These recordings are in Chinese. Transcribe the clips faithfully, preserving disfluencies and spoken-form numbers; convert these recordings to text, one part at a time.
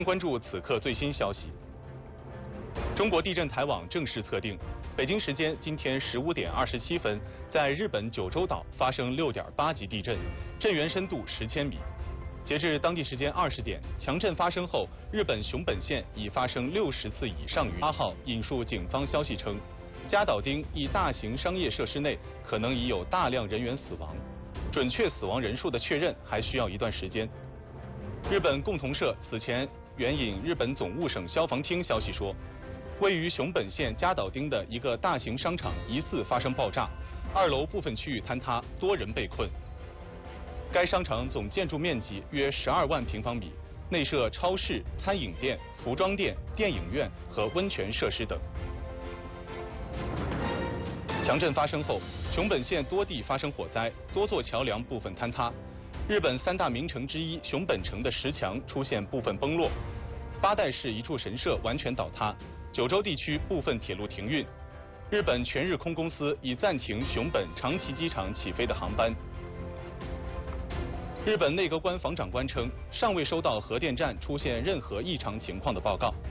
关注此刻最新消息。中国地震台网正式测定，北京时间今天十五点二十七分，在日本九州岛发生六点八级地震，震源深度十千米。截至当地时间二十点，强震发生后，日本熊本县已发生六十次以上余震。八号引述警方消息称，加岛町一大型商业设施内可能已有大量人员死亡，准确死亡人数的确认还需要一段时间。日本共同社此前援引日本总务省消防厅消息说，位于熊本县加岛町的一个大型商场疑似发生爆炸，二楼部分区域坍塌，多人被困。该商场总建筑面积约十二万平方米，内设超市、餐饮店、服装店、电影院和温泉设施等。强震发生后，熊本县多地发生火灾，多座桥梁部分坍塌。日本三大名城之一熊本城的石墙出现部分崩落，八代市一处神社完全倒塌，九州地区部分铁路停运。日本全日空公司已暂停熊本长崎机场起飞的航班。日本内阁官房长官称，尚未收到核电站出现任何异常情况的报告。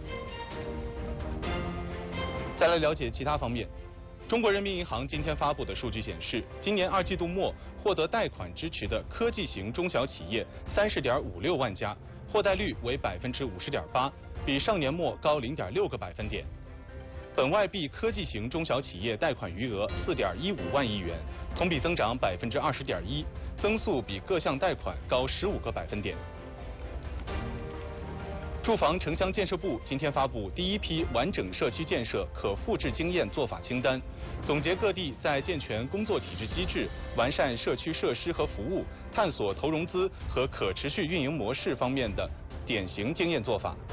再来了解其他方面。中国人民银行今天发布的数据显示，今年二季度末获得贷款支持的科技型中小企业三十点五六万家，获贷率为百分之五十点八，比上年末高零点六个百分点。本外币科技型中小企业贷款余额四点一五万亿元，同比增长百分之二十点一，增速比各项贷款高十五个百分点。住房城乡建设部今天发布第一批完整社区建设可复制经验做法清单，总结各地在健全工作体制机制、完善社区设施和服务、探索投融资和可持续运营模式方面的典型经验做法。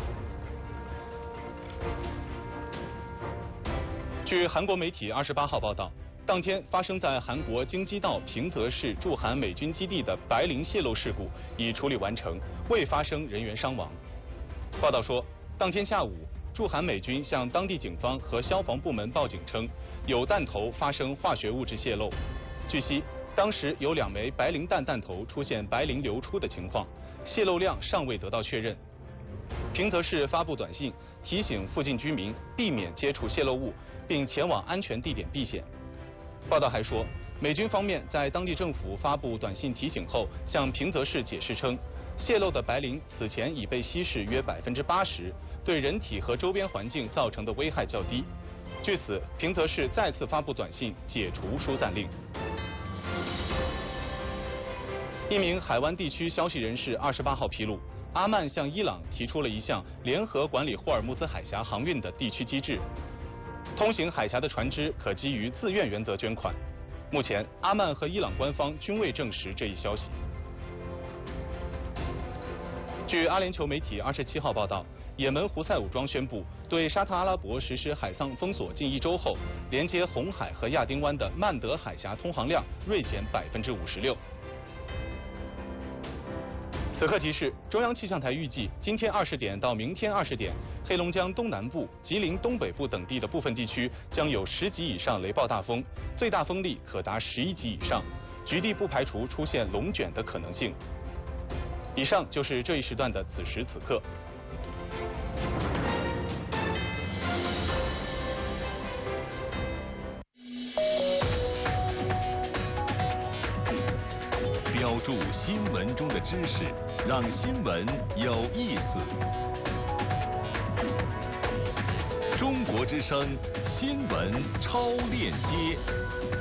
据韩国媒体二十八号报道，当天发生在韩国京畿道平泽市驻韩美军基地的白磷泄漏事故已处理完成，未发生人员伤亡。报道说，当天下午，驻韩美军向当地警方和消防部门报警称，有弹头发生化学物质泄漏。据悉，当时有两枚白磷弹弹头出现白磷流出的情况，泄漏量尚未得到确认。平泽市发布短信提醒附近居民避免接触泄漏物，并前往安全地点避险。报道还说，美军方面在当地政府发布短信提醒后，向平泽市解释称，泄漏的白磷此前已被稀释约百分之八十，对人体和周边环境造成的危害较低。据此，平泽市再次发布短信解除疏散令。一名海湾地区消息人士二十八号披露，阿曼向伊朗提出了一项联合管理霍尔木兹海峡航运的地区机制，通行海峡的船只可基于自愿原则捐款。目前，阿曼和伊朗官方均未证实这一消息。据阿联酋媒体二十七号报道，也门胡塞武装宣布对沙特阿拉伯实施海上封锁近一周后，连接红海和亚丁湾的曼德海峡通航量锐减百分之五十六。此刻提示，中央气象台预计今天二十点到明天二十点，黑龙江东南部、吉林东北部等地的部分地区将有十级以上雷暴大风，最大风力可达十一级以上，局地不排除出现龙卷的可能性。以上就是这一时段的此时此刻。 标注新闻中的知识，让新闻有意思。中国之声新闻超链接。